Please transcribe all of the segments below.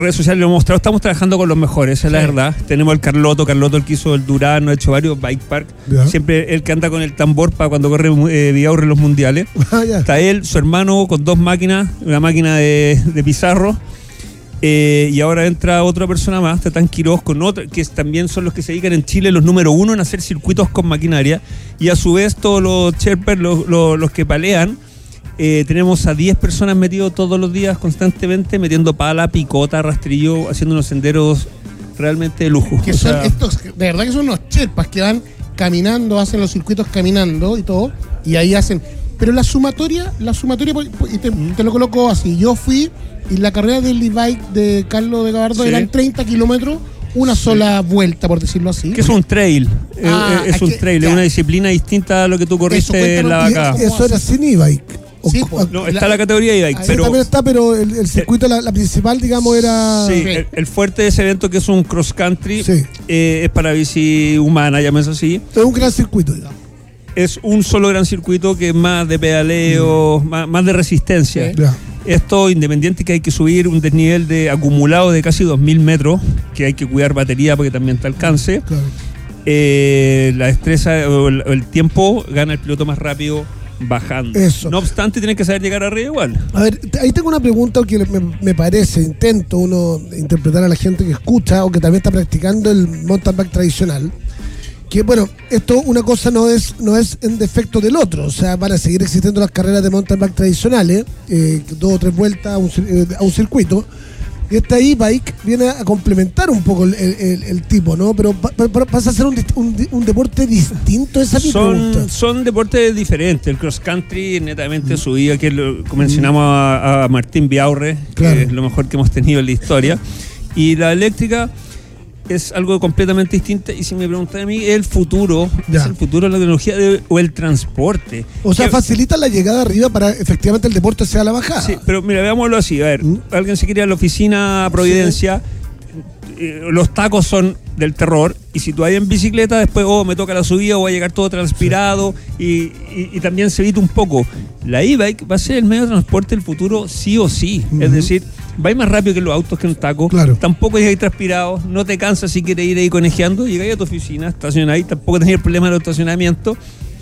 redes sociales lo hemos mostrado, estamos trabajando con los mejores, esa es la verdad. Tenemos al Carloto el que hizo el Durano, ha hecho varios bike park, siempre el que anda con el tambor para cuando corre Villaurre en los mundiales. Está él, su hermano con 2 máquinas, una máquina de Pizarro, y ahora entra otra persona más, Tatán Quiroz, con otra, que también son los que se dedican en Chile los número 1 en hacer circuitos con maquinaria, y a su vez todos los Sherpas, los que palean. Tenemos a 10 personas metidos todos los días constantemente, metiendo pala, picota, rastrillo, haciendo unos senderos realmente de lujo. Que son estos, de verdad que son unos Sherpas que van caminando, hacen los circuitos caminando y todo, y ahí hacen. Pero la sumatoria, y te lo coloco así. Yo fui, y la carrera del e-bike de Carlos de Gabardo eran 30 kilómetros, una sola vuelta, por decirlo así. Que es un trail, es una disciplina distinta a lo que tú corriste en la vaca. Eso era sin e-bike. Sí, no, está la categoría de e-bike, pero también está, pero el circuito, la principal, digamos, era... Sí, el fuerte de ese evento, que es un cross country, es para bici humana, llamémoslo así. Es un gran circuito, digamos. Es un solo gran circuito que es más de pedaleo, más de resistencia. Esto independiente que hay que subir un desnivel de acumulado de casi 2.000 metros, que hay que cuidar batería porque también te alcance. La destreza o el tiempo gana el piloto más rápido bajando. Eso. No obstante, tienes que saber llegar arriba igual. A ver, ahí tengo una pregunta que me parece, intento uno interpretar a la gente que escucha o que también está practicando el mountain bike tradicional. Que bueno, esto una cosa no es en defecto del otro, o sea, van a seguir existiendo las carreras de mountain bike tradicionales, 2 o 3 vueltas a un circuito, y esta e-bike viene a complementar un poco el tipo, ¿no? Pero pasa a ser un deporte distinto, esa pregunta. Son deportes diferentes. El cross country netamente subida, que mencionamos a Martín Villaurre, que es lo mejor que hemos tenido en la historia, y la eléctrica es algo completamente distinto. Y si me preguntan a mí, el futuro es el futuro de la tecnología o el transporte. O sea, facilita la llegada arriba para efectivamente el deporte sea la bajada. Sí, pero mira, veámoslo así. A ver, alguien se quiere ir a la oficina a Providencia, los tacos son del terror, y si tú vas en bicicleta, después me toca la subida, o voy a llegar todo transpirado, y también se evita un poco. La e-bike va a ser el medio de transporte del futuro sí o sí. Es decir, vais más rápido que los autos, que un taco. Tampoco llegáis transpirado, no te cansas si quieres ir ahí conejeando, llegáis a tu oficina, estacionáis, tampoco tenés el problema del estacionamiento.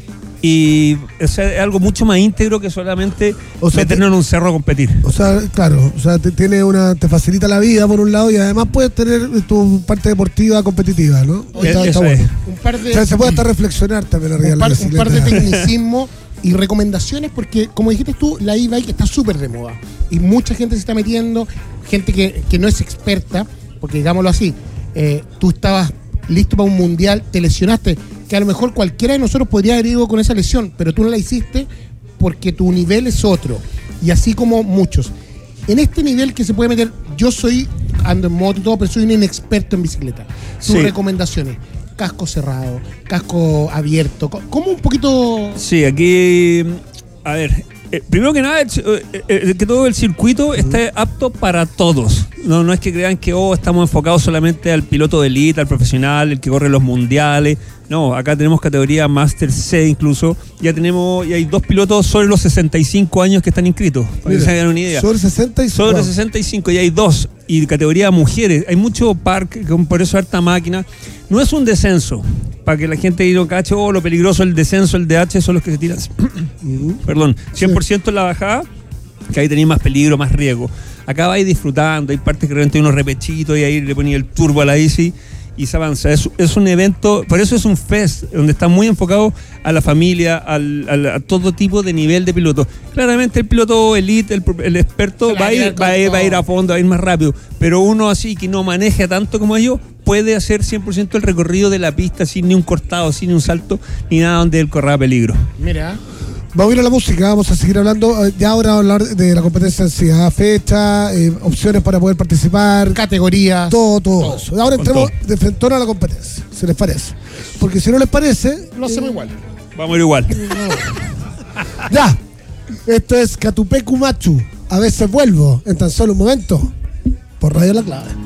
Y es algo mucho más íntegro que solamente meternos en un cerro a competir. O sea, claro, o sea, te facilita la vida por un lado, y además puedes tener tu parte deportiva competitiva, ¿no? Está bueno. O sea, se puede hasta reflexionar también arriba. Un par de tecnicismos y recomendaciones, porque como dijiste tú, la e-bike está súper de moda y mucha gente se está metiendo, gente que no es experta, porque digámoslo así, tú estabas listo para un mundial, te lesionaste, que a lo mejor cualquiera de nosotros podría haber ido con esa lesión, pero tú no la hiciste porque tu nivel es otro, y así como muchos. En este nivel que se puede meter, yo ando en moto y todo, pero soy un inexperto en bicicleta. Tus recomendaciones: casco cerrado, casco abierto, ¿cómo un poquito? Sí, aquí, a ver, primero que nada, que todo el circuito esté apto para todos. No es que crean que estamos enfocados solamente al piloto de elite, al profesional, el que corre los mundiales. No, acá tenemos categoría Master C incluso. Y hay 2 pilotos sobre los 65 años que están inscritos, para que se hagan una idea. Sobre 65. Sobre 65, y hay 2. Y categoría mujeres. Hay mucho parque, por eso harta máquina. No es un descenso, para que la gente no cache, lo peligroso, el descenso, el DH son los que se tiran. Perdón, 100% en la bajada, que ahí tenéis más peligro, más riesgo. Acá vais disfrutando, hay partes que realmente hay unos repechitos, y ahí le ponía el turbo a la bici y se avanza. Es un evento, por eso es un fest, donde está muy enfocado a la familia, a todo tipo de nivel de piloto. Claramente el piloto elite, el experto, va a ir a fondo, va a ir más rápido, pero uno así que no maneja tanto como ellos, puede hacer 100% el recorrido de la pista sin ni un cortado, sin ni un salto, ni nada donde él corra peligro. Mira. Vamos a ir a la música, vamos a seguir hablando. Ya ahora vamos a hablar de la competencia en sí, fecha, opciones para poder participar, categorías, todo eso. Ahora entremos de frente a la competencia, si les parece. Porque si no les parece, lo hacemos igual. Vamos a ir igual. Ya, esto es Catupecu Machu. A veces vuelvo en tan solo un momento por Radio La Clave.